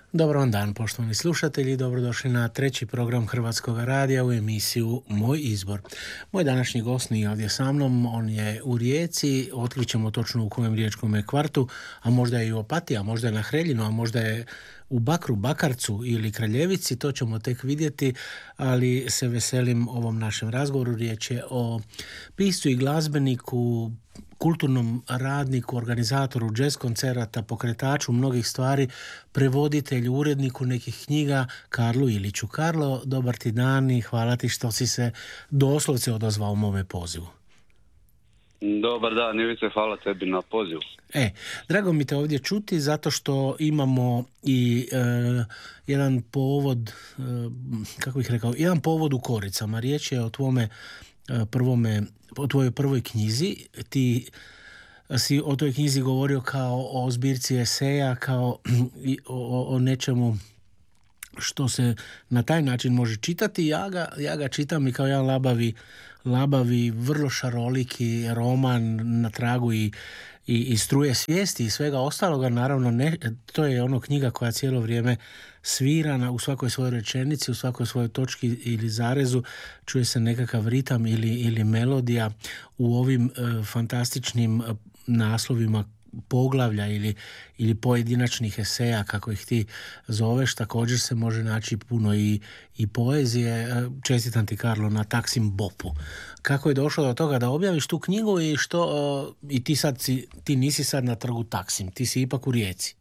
Dobar vam dan, poštovani slušatelji, dobrodošli na treći program Hrvatskog radija u emisiju Moj izbor. Moj današnji gost nije ovdje sa mnom, on je u Rijeci, otkrićemo točno u kojem riječkom kvartu, a možda je i u Opatiji, a možda je na Hreljinu, a možda je u Bakru, Bakarcu ili Kraljevici, to ćemo tek vidjeti, ali se veselim ovom našem razgovoru. Riječ je o piscu i glazbeniku, kulturnom radniku, organizatoru jazz koncerata, pokretaču mnogih stvari, prevoditelju, uredniku nekih knjiga, Karlu Iliću. Karlo, dobar ti dan i hvala ti što si se doslovce odazvao mome pozivu. Dobar dan, Ivice, hvala tebi na pozivu. Drago mi te ovdje čuti zato što imamo i jedan povod, jedan povod u Koricama. Riječ je o tvome o tvojoj prvoj knjizi. Ti si o toj knjizi govorio kao o zbirci eseja, kao o nečemu što se na taj način može čitati. Ja ga čitam i kao jedan labavi, vrlo šaroliki roman na tragu i struje svijesti i svega ostaloga. Naravno, to je ono knjiga koja cijelo vrijeme svira u svakoj svojoj rečenici, u svakoj svojoj točki ili zarezu čuje se nekakav ritam ili melodija u ovim fantastičnim naslovima poglavlja ili pojedinačnih eseja, kako ih ti zoveš. Također se može naći puno i poezije. Čestitam ti, Karlo, na Taksim Bopu. Kako je došlo do toga da objaviš tu knjigu i ti nisi sad na trgu Taksim, ti si ipak u Rijeci?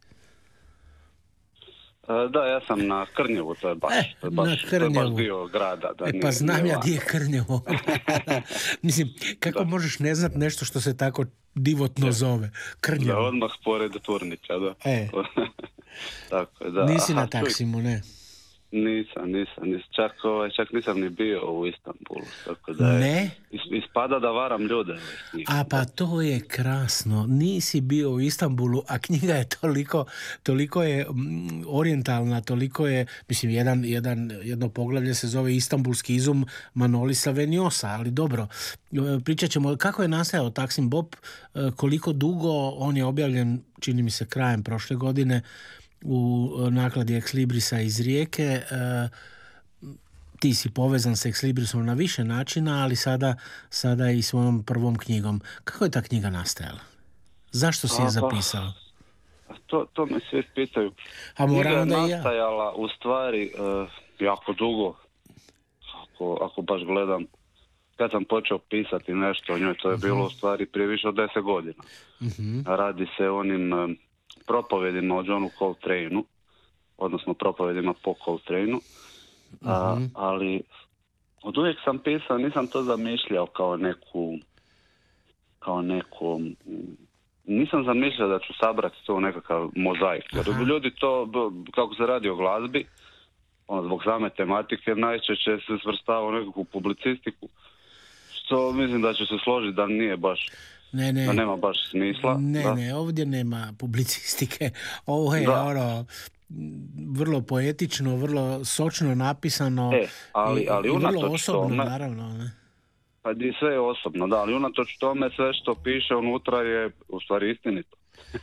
Da, ja sam na Krnjevu, to je baš dio grada. Pa znam ja gdje je Krnjevo. Mislim, kako možeš ne znat nešto što se tako divotno zove? Krnjevo. Da, odmah pored Turnića, da. Tako, da. Nisi na Taksimu, ne? Nisam. Čak nisam ni bio u Istanbulu. Tako da ne? Ispada da varam ljude. A pa to je krasno. Nisi bio u Istanbulu, a knjiga je toliko je orijentalna, toliko je, mislim, jedno poglavlje se zove Istanbulski izum Manolisa Veniosa, ali dobro. Pričat ćemo kako je nastajao Taksim Bop, koliko dugo. On je objavljen, čini mi se, krajem prošle godine u nakladi Ex Librisa iz Rijeke. Ti si povezan s Ex Librisom na više načina, ali sada i svojom prvom knjigom. Kako je ta knjiga nastajala? Zašto si je zapisao? To me svi pitaju. Knjiga je nastajala u stvari jako dugo. Ako baš gledam, kad sam počeo pisati nešto o njoj, to je bilo u stvari prije više od 10 godina. Radi se o onim propovedima o Johnu Coltraneu, odnosno propovedima po Coltraneu, ali od uvijek sam pisao, nisam to zamišljao nisam zamišljao da ću sabrati to u nekakav mozaik. Jer ljudi to, kako se radi o glazbi, zbog same tematike, najčešće se svrstava u nekakvu publicistiku, što mislim da će se složiti da nije baš da nema baš smisla. Ne, ovdje nema publicistike. Ovo je vrlo poetično, vrlo sočno napisano, ali i vrlo osobno, tome, naravno. Ne? Pa sve je osobno, da, ali unatoč tome sve što piše unutra je u stvari istinito.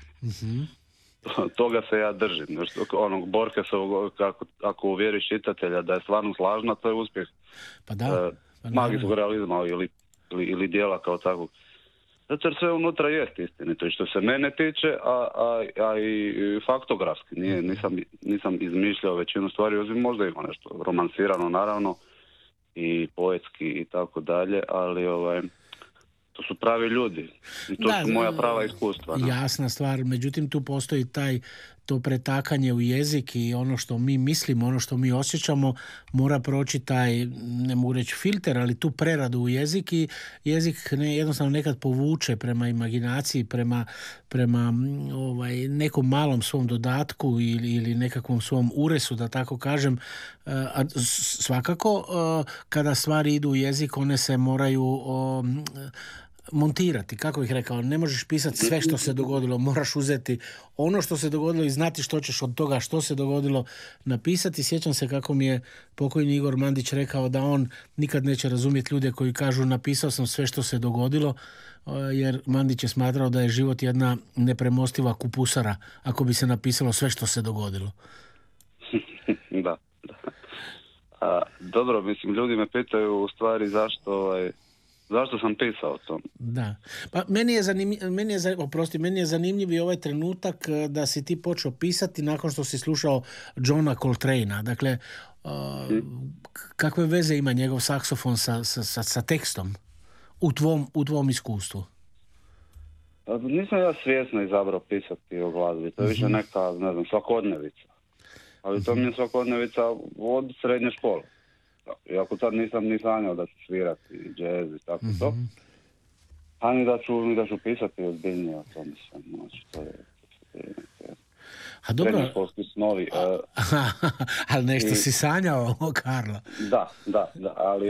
Toga se ja držim. Onog Borgesovog, ako uvjeriš čitatelja da je stvarno slažna, to je uspjeh. Pa da. Magijskog realizma ili dijela kao takvog. Zato jer sve unutra jest istinito i što se mene tiče, a i faktografski. Nisam izmišljao većinu stvari, osim možda ima nešto romansirano naravno i poetski i tako dalje, ali to su pravi ljudi i to su moja prava iskustva. Jasna stvar, međutim tu postoji to pretakanje u jezik i ono što mi mislimo, ono što mi osjećamo mora proći taj, ne mogu reći filter, ali tu preradu u jezik i jezik jednostavno nekad povuče prema imaginaciji, prema nekom malom svom dodatku ili nekakvom svom uresu, da tako kažem. A svakako kada stvari idu u jezik, one se moraju montirati, kako bih rekao, ne možeš pisati sve što se dogodilo, moraš uzeti ono što se dogodilo i znati što ćeš od toga što se dogodilo napisati. Sjećam se kako mi je pokojni Igor Mandić rekao da on nikad neće razumjeti ljude koji kažu napisao sam sve što se dogodilo, jer Mandić je smatrao da je život jedna nepremostiva kupusara ako bi se napisalo sve što se dogodilo. Dobro, mislim, ljudi me pitaju u stvari zašto sam pisao o tom. Da. Pa meni je zanimljiv i ovaj trenutak da si ti počeo pisati nakon što si slušao Johna Coltrane'a. Dakle, kakve veze ima njegov saksofon sa tekstom u tvom iskustvu? Nisam ja svjesno izabrao pisati o glazbi. To je više neka, svakodnevica. Ali to mi je svakodnevica od srednje škole. Iako sad nisam ni sanjao da ću svirati džez i tako to. A ni da ću pisati ozbiljnije o tome sve. Znači, to je srednjoškolski snovi. Ali nešto si sanjao, Karlo. Da. Ali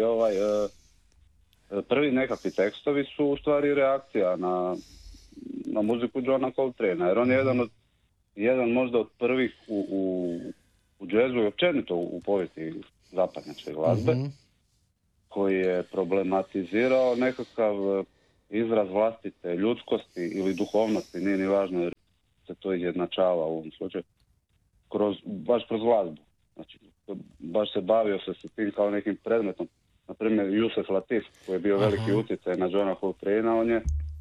prvi nekakvi tekstovi su u stvari reakcija na muziku Johna Coltrane'a. Jer on je jedan možda od prvih u džezu i općenito u povijesti zapadnjačke glazbe, koji je problematizirao nekakav izraz vlastite ljudskosti ili duhovnosti, nije ni važno jer se to izjednačava u ovom slučaju, baš kroz glazbu. Znači, baš se bavio se s tim kao nekim predmetom. Naprimjer, Yusef Latif, koji je bio veliki utjecaj na Johna Coltrane'a, on je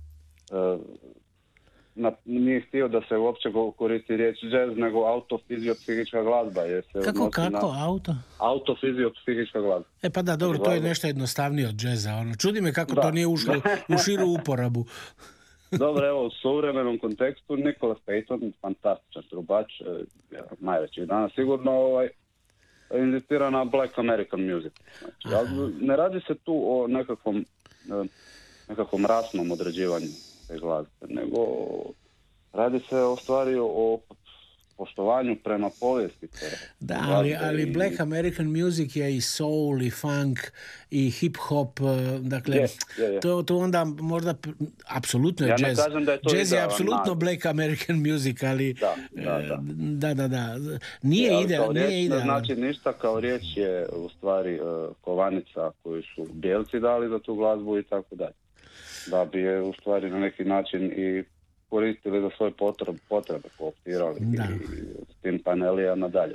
nije htio da se uopće koristi riječ jazz, nego autofiziopsihička glazba. Jer se autofiziopsihička glazba. Pa da, dobro, to je nešto jednostavnije od jazza. Čudi me kako to nije ušlo u širu uporabu. Dobro, evo, u suvremenom kontekstu Nicholas Payton, fantastičan trubač, najveći danas sigurno inzistira na Black American music. Znači, ne radi se tu o nekakvom rasnom određivanju te glazbe, nego radi se o stvari o poštovanju prema povijesti. Da, ali Black American music je i soul, i funk, i hip-hop, dakle, to onda možda, apsolutno je jazz. Jazz je apsolutno Black American music, ali da. Nije idealno. Ne znači ništa, kao riječ je u stvari kovanica koju su bijelci dali za tu glazbu i tako dalje. Da bi je u stvari na neki način i koristili za svoje potrebe, kooptirali i s tim panelija nadalje.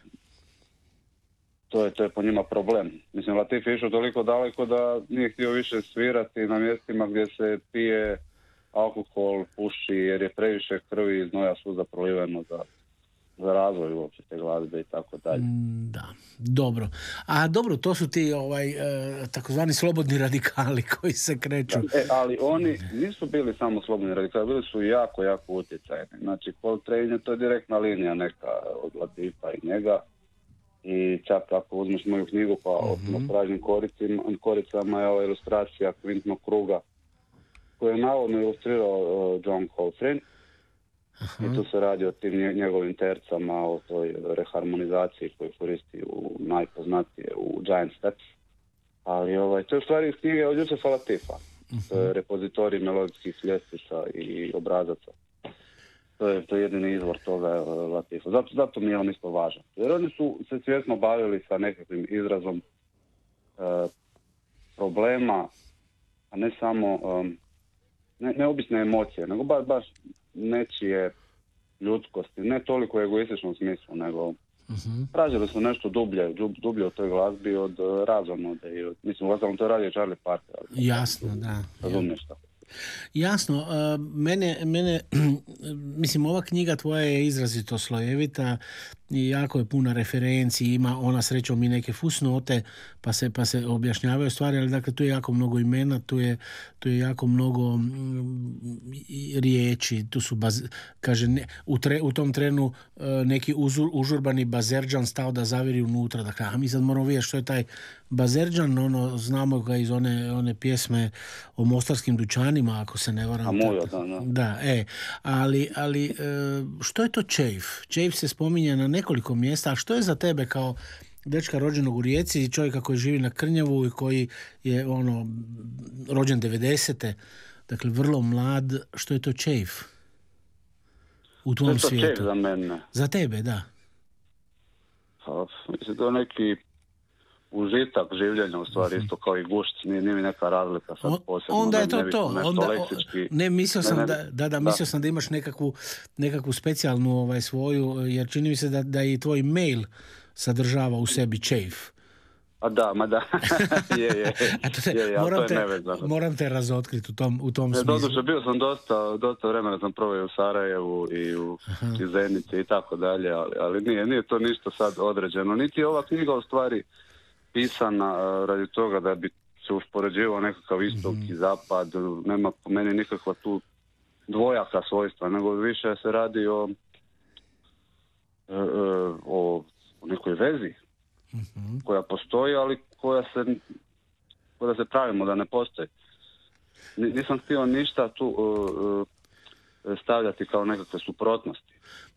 To je po njima problem. Mislim, Latif je išao toliko daleko da nije htio više svirati na mjestima gdje se pije alkohol, puši, jer je previše krvi i znoja suza proliveno za razvoj uopće te glazbe i tako dalje. Da, dobro. A dobro, to su ti takozvani slobodni radikali koji se kreću. Ali oni nisu bili samo slobodni radikali, bili su jako, jako utjecajni. Znači, Coltrane, to je direktna linija neka od Latifa i njega. I čak ako uzmeš moju knjigu pa na stražnim koricama je ova ilustracija kvintnog kruga koju je navodno ilustrirao John Coltrane. I tu se radi o tim njegovim tercama, o toj reharmonizaciji koju koristi najpoznatije u Giant Steps. Ali to je u stvari iz knjige od Yusefa Latifa. To je repozitorij melodijskih ljestvica i obrazaca. To je jedini izvor toga Latifa. Zato mi je on isto važan. Jer oni su se svjesno bavili sa nekakvim izrazom problema, a ne samo neobične emocije, nego baš nečije ljudskosti, ne toliko u egoističnom smislu, nego tražili su nešto dublje u toj glazbi od razonode. Mislim, uostalom to radio Charlie Parker. Jasno, da. Razumiješ tako. Jasno, mene mislim, ova knjiga tvoja je izrazito slojevita i jako je puna referenci, ima ona srećom i neke fusnote pa se objašnjavaju stvari, ali dakle tu je jako mnogo imena, tu je jako mnogo riječi, tu su kaže u tom trenu neki užurbani bazerdžan stao da zaviri unutra, dakle, a mi sad moramo vidjeti što je taj bazerdžan, znamo ga iz one pjesme o mostarskim dućanima, ako se ne varam. Ali što je to čejf? Čejf se spominje na nekoliko mjesta, a što je za tebe kao dečka rođenog u Rijeci i čovjeka koji živi na Krnjevu i koji je rođen 90. Dakle, vrlo mlad, što je to čejf u tvom svijetu? To je čejf za mene. Za tebe, da. Mislim, to je neki užitak življenja, u stvari, isto kao i gušt, nije mi neka razlika sad posebno. Onda je to. Mislio sam da imaš nekakvu specijalnu svoju, jer čini mi se da i tvoj mail sadržava u sebi čejf. A da, ma da, je, ali to je nevezano. Moram te razotkriti u tom smislu. Doduše, bio sam dosta vremena sam proveo u Sarajevu i u Zenici i tako dalje, ali nije to ništa sad određeno. Niti je ova knjiga u stvari pisana radi toga da bi se uspoređivao nekakav istok i zapad, nema po meni nikakva tu dvojaka svojstva, nego više se radi o nekoj vezi koja postoji, ali koja se pravimo da ne postoji. Nisam htio ništa tu stavljati kao nekakve suprotnosti.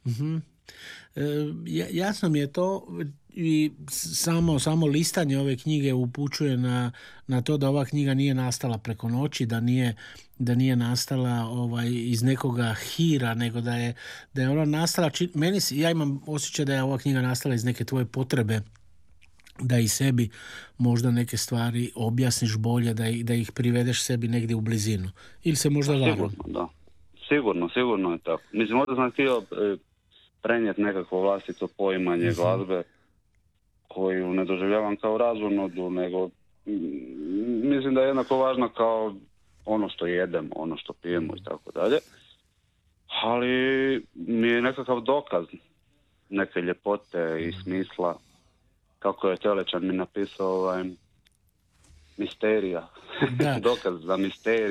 Jasno mi je to i samo listanje ove knjige upućuje na to da ova knjiga nije nastala preko noći, da nije nastala iz nekoga hira, nego da je ona nastala, ja imam osjećaj da je ova knjiga nastala iz neke tvoje potrebe da i sebi možda neke stvari objasniš bolje, da ih privedeš sebi negdje u blizinu. Ili se možda varam? Sigurno, da. Sigurno je tako. Mislim, možda sam htio prenijeti nekakvo vlastito poimanje glazbe koju ne doživljavam kao razonodu, nego mislim da je jednako važna kao ono što jedemo, ono što pijemo i tako dalje. Ali mi je nekakav dokaz neke ljepote i smisla, kako je Telečan mi napisao misterija. Dokaz za misteriju.